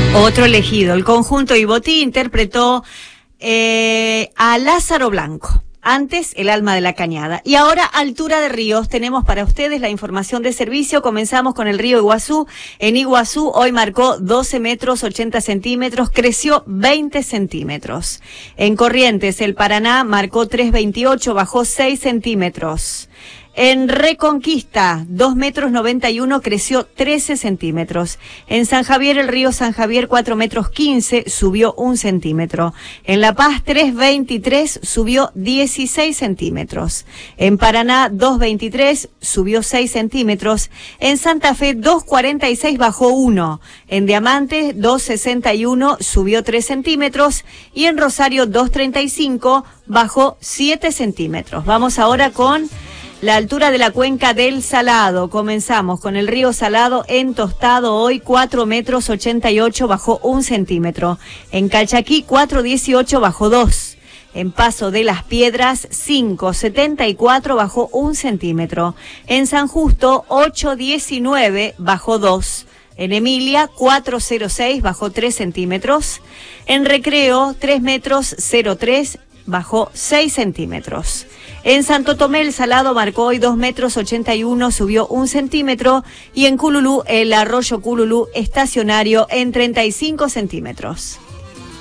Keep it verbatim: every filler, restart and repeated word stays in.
Otro elegido, el conjunto Ibotí interpretó eh, a Lázaro Blanco. Antes, El alma de la cañada. Y ahora, Altura de Ríos. Tenemos para ustedes la información de servicio. Comenzamos con el río Iguazú. En Iguazú hoy marcó doce metros ochenta centímetros, creció veinte centímetros. En Corrientes, el Paraná marcó tres veintiocho, bajó seis centímetros. En Reconquista, dos metros noventa y uno, creció trece centímetros. En San Javier, el río San Javier, cuatro metros quince, subió un centímetro. En La Paz, tres veintitrés, subió dieciséis centímetros. En Paraná, dos veintitrés, subió seis centímetros. En Santa Fe, dos cuarenta y seis, bajó uno. En Diamante, dos sesenta y uno, subió tres centímetros. Y en Rosario, dos treinta y cinco, bajó siete centímetros. Vamos ahora con la altura de la cuenca del Salado. Comenzamos con el río Salado en Tostado, hoy cuatro metros ochenta y ocho, bajó un centímetro. En Calchaquí, cuatro dieciocho, bajó dos. En Paso de las Piedras, cinco setenta y cuatro, bajó un centímetro. En San Justo, ocho diecinueve, bajó dos. En Emilia, cuatro cero seis, bajó tres centímetros. En Recreo, tres metros cero tres, bajó seis centímetros. En Santo Tomé, el Salado marcó hoy dos metros ochenta y uno, subió un centímetro. Y en Cululú, el arroyo Cululú estacionario en treinta y cinco centímetros.